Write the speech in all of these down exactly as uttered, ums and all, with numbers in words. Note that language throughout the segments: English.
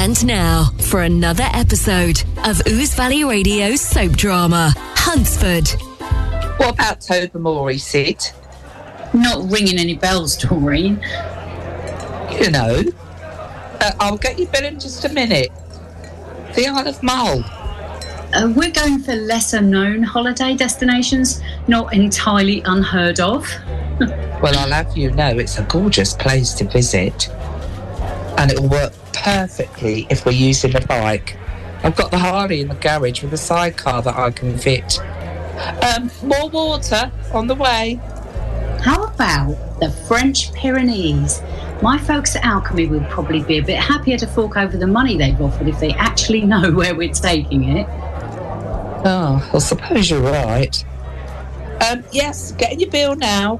And now, for another episode of Ouse Valley Radio soap drama, Huntsford. What about Tobermory, Sid? Not ringing any bells, Doreen. You know, uh, I'll get your bill in just a minute. The Isle of Mull. Uh, we're going for lesser-known holiday destinations, not entirely unheard of. Well, I'll have you know it's a gorgeous place to visit. And it'll work perfectly if we're using the bike. I've got the Harley in the garage with a sidecar that I can fit. Um, more water on the way. How about the French Pyrenees? My folks at Alchemy will probably be a bit happier to fork over the money they've offered if they actually know where we're taking it. Oh, I suppose you're right. Um, yes, getting your bill now.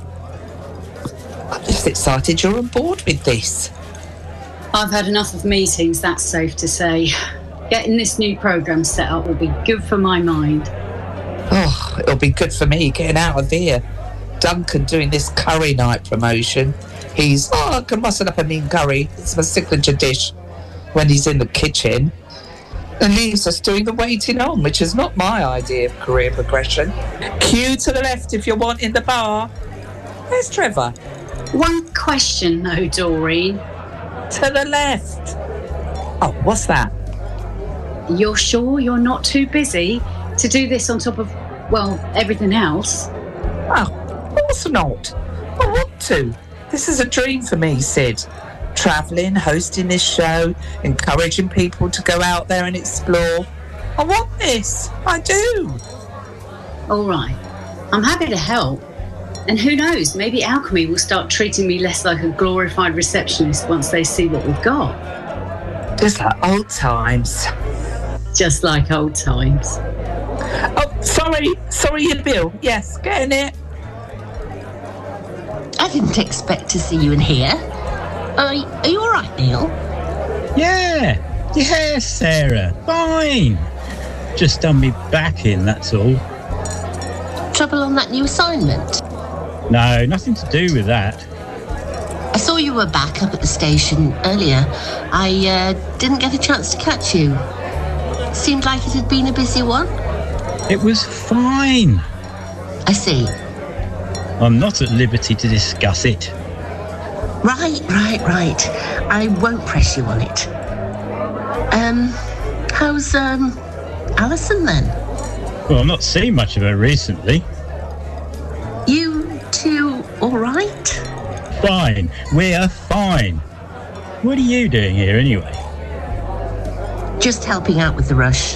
I'm just excited you're on board with this. I've had enough of meetings, that's safe to say. Getting this new programme set up will be good for my mind. Oh, it'll be good for me getting out of here. Duncan doing this curry night promotion. He's, oh, I can muster up a mean curry. It's my signature dish when he's in the kitchen. And leaves us doing the waiting on, which is not my idea of career progression. Cue to the left if you're wanting the bar. Where's Trevor? One question, though, Doreen. To the left. Oh, what's that? You're sure you're not too busy to do this on top of, well, everything else? Oh, of course not. I want to. This is a dream for me, Sid. Travelling, hosting this show, encouraging people to go out there and explore. I want this. I do. All right. I'm happy to help. And who knows, maybe Alchemy will start treating me less like a glorified receptionist once they see what we've got. Just like old times. Just like old times. Oh, sorry. Sorry, your bill. Yes, getting it. I didn't expect to see you in here. Are, are you all right, Neil? Yeah. Yes, Sarah. Fine. Just done me back in, that's all. Trouble on that new assignment? No, nothing to do with that. I saw you were back up at the station earlier. I uh, didn't get a chance to catch you. Seemed like it had been a busy one. It was fine. I see. I'm not at liberty to discuss it. Right, right, right. I won't press you on it. Um, how's, um, Alison then? Well, I've not seen much of her recently. You two all right? Fine. We're fine. What are you doing here anyway? Just helping out with the rush.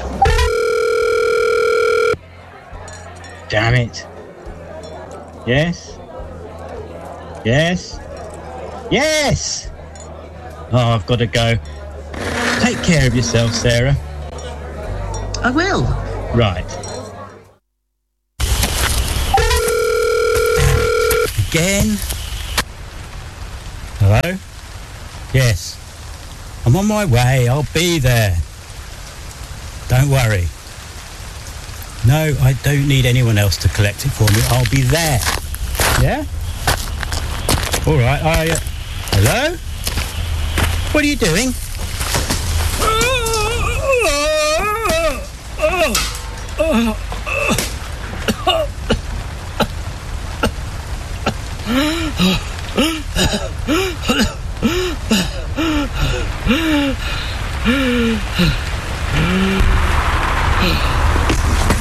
Damn it. Yes? Yes? Yes! Oh, I've got to go. Take care of yourself, Sarah. I will. Right. Again? Hello? Yes. I'm on my way. I'll be there. Don't worry. No, I don't need anyone else to collect it for me. I'll be there. Yeah? All right, I... Uh, hello? What are you doing?